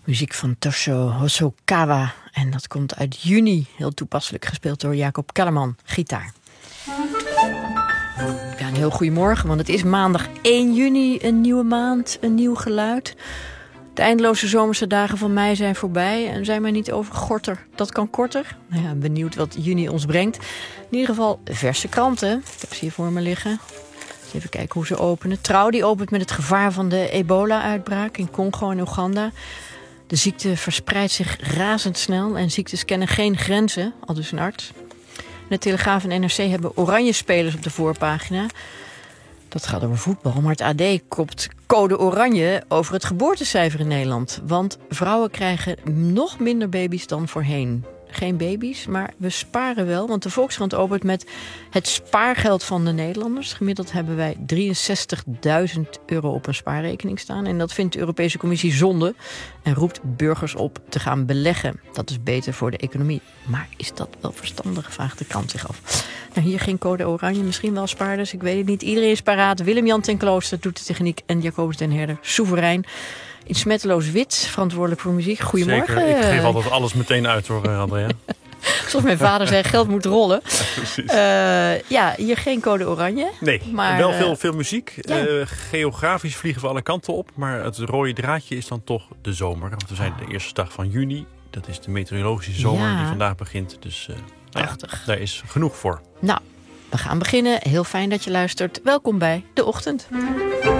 Muziek van Toshio Hosokawa. En dat komt uit juni. Heel toepasselijk gespeeld door Jacob Kellerman. Gitaar. Ja, een heel goedemorgen, want het is maandag 1 juni. Een nieuwe maand, een nieuw geluid. De eindeloze zomerse dagen van mei zijn voorbij. En zijn maar niet over gorter. Dat kan korter. Nou ja, benieuwd wat juni ons brengt. In ieder geval verse kranten. Ik heb ze hier voor me liggen. Even kijken hoe ze openen. Trouw die opent met het gevaar van de ebola-uitbraak in Congo en Oeganda. De ziekte verspreidt zich razendsnel en ziektes kennen geen grenzen, aldus een arts. De Telegraaf en NRC hebben oranje spelers op de voorpagina. Dat gaat over voetbal, maar het AD kopt code oranje over het geboortecijfer in Nederland. Want vrouwen krijgen nog minder baby's dan voorheen. Geen baby's, maar we sparen wel. Want de Volkskrant opent met het spaargeld van de Nederlanders. Gemiddeld hebben wij €63.000 op een spaarrekening staan. En dat vindt de Europese Commissie zonde. En roept burgers op te gaan beleggen. Dat is beter voor de economie. Maar is dat wel verstandig, vraagt de krant zich af. Nou, hier geen code oranje, misschien wel spaarders. Ik weet het niet. Iedereen is paraat. Willem-Jan ten Klooster doet de techniek. En Jacobus den Herder, soeverein. In smetteloos wit, verantwoordelijk voor muziek. Goedemorgen. Zeker, ik geef altijd alles meteen uit hoor, Andrea. Zoals mijn vader zei, geld moet rollen. Ja, precies. Ja, hier geen code oranje. Nee, maar wel veel muziek. Ja. Geografisch vliegen we alle kanten op. Maar het rode draadje is dan toch de zomer. Want we zijn de eerste dag van juni. Dat is de meteorologische zomer die vandaag begint. Dus prachtig. Daar is genoeg voor. Nou, we gaan beginnen. Heel fijn dat je luistert. Welkom bij De Ochtend.